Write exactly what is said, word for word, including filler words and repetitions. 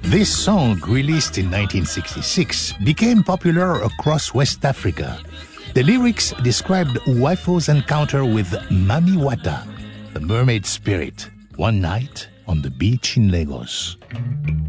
This song, released in nineteen sixty-six, became popular across West Africa. The lyrics described Uwaifo's encounter with Mami Wata, the mermaid spirit, one night on the beach in Lagos.